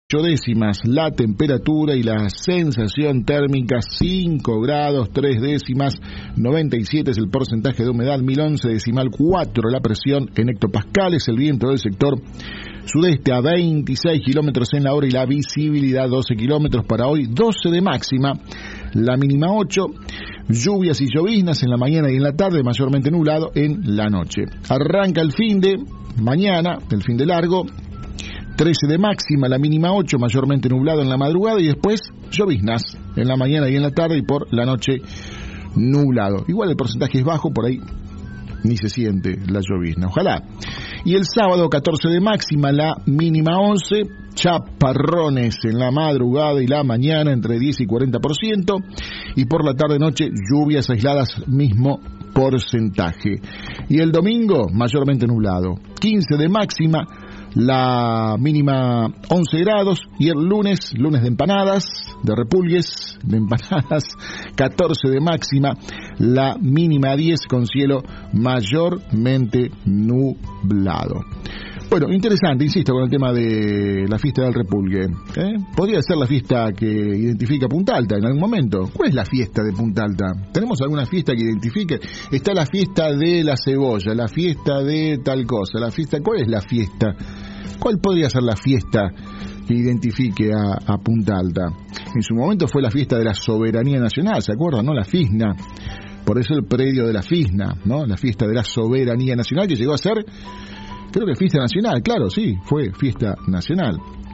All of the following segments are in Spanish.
décimas la temperatura y la sensación térmica 5 grados 3 décimas, 97 es el porcentaje de humedad, 1011,4 la presión en hectopascales, el viento del sector sudeste a 26 kilómetros en la hora y la visibilidad 12 kilómetros para hoy, 12 de máxima, la mínima 8, lluvias y lloviznas en la mañana y en la tarde, mayormente nublado en la noche. Arranca el fin de mañana, el fin de largo, 13 de máxima, la mínima 8, mayormente nublado en la madrugada y después lloviznas en la mañana y en la tarde y por la noche nublado. Igual el porcentaje es bajo, por ahí ni se siente la llovizna, ojalá. Y el sábado 14 de máxima, la mínima 11, chaparrones en la madrugada y la mañana entre 10 y 40% y por la tarde-noche lluvias aisladas, mismo porcentaje. Y el domingo mayormente nublado, 15 de máxima, la mínima 11 grados y el lunes de empanadas, de repulgues, de empanadas, 14 de máxima, la mínima 10 con cielo mayormente nublado. Bueno, interesante, insisto, con el tema de la fiesta del repulgue. Podría ser la fiesta que identifica Punta Alta en algún momento. ¿Cuál es la fiesta de Punta Alta? ¿Tenemos alguna fiesta que identifique? Está la fiesta de la cebolla, la fiesta de tal cosa, la fiesta... ¿Cuál es la fiesta? ¿Cuál podría ser la fiesta que identifique a Punta Alta? En su momento fue la fiesta de la soberanía nacional, ¿se acuerdan, no? La FISNA. Por eso el predio de la FISNA, ¿no? La fiesta de la soberanía nacional que llegó a ser... Creo que fiesta nacional, claro, sí, fue fiesta nacional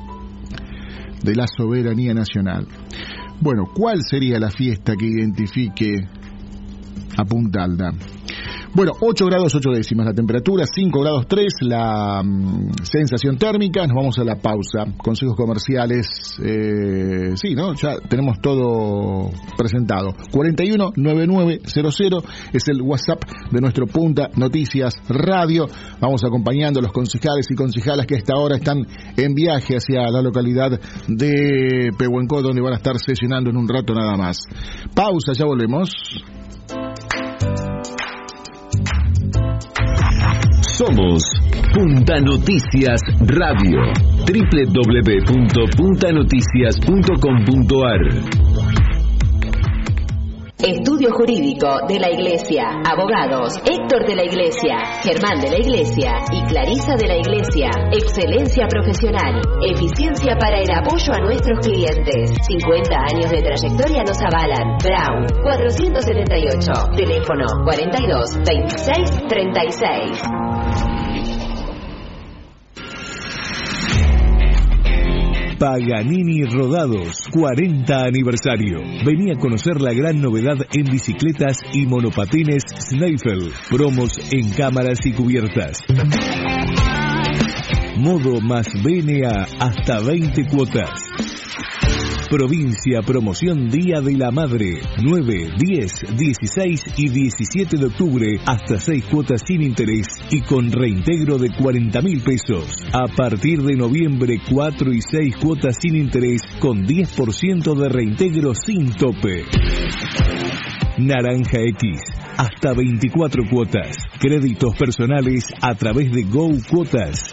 de la soberanía nacional. Bueno, ¿cuál sería la fiesta que identifique a Punta Alta? Bueno, 8 grados 8 décimas la temperatura, 5 grados 3 la sensación térmica. Nos vamos a la pausa. Consejos comerciales, sí, ¿no? Ya tenemos todo presentado. 419900 es el WhatsApp de nuestro Punta Noticias Radio. Vamos acompañando a los concejales y concejalas que a esta hora están en viaje hacia la localidad de Pehuenco, donde van a estar sesionando en un rato nada más. Pausa, ya volvemos. Somos Punta Noticias Radio, www.puntanoticias.com.ar. Estudio Jurídico de la Iglesia, abogados Héctor de la Iglesia, Germán de la Iglesia y Clarisa de la Iglesia. Excelencia profesional, eficiencia para el apoyo a nuestros clientes. 50 años de trayectoria nos avalan. Brown 478, teléfono 42 26 36. Paganini Rodados, 40 aniversario. Vení a conocer la gran novedad en bicicletas y monopatines Schneifel. Promos en cámaras y cubiertas. Modo más BNA hasta 20 cuotas. Provincia Promoción Día de la Madre, 9, 10, 16 y 17 de octubre, hasta 6 cuotas sin interés y con reintegro de 40.000 pesos. A partir de noviembre, 4 y 6 cuotas sin interés con 10% de reintegro sin tope. Naranja X, hasta 24 cuotas. Créditos personales a través de Go Cuotas.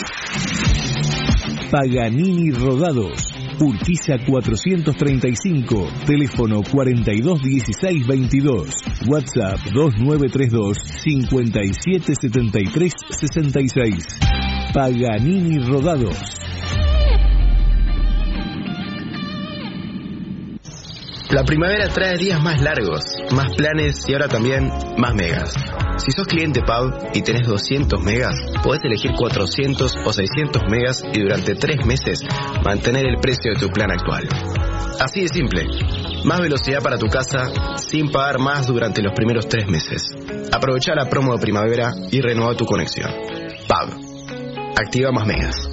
Paganini Rodados, Urquiza 435, teléfono 421622, WhatsApp 2932 5773 66. Paganini Rodados. La primavera trae días más largos, más planes y ahora también más megas. Si sos cliente Pub y tenés 200 megas, podés elegir 400 o 600 megas y durante 3 meses mantener el precio de tu plan actual. Así de simple. Más velocidad para tu casa sin pagar más durante los primeros 3 meses. Aprovecha la promo de primavera y renueva tu conexión. Pub. Activa más megas.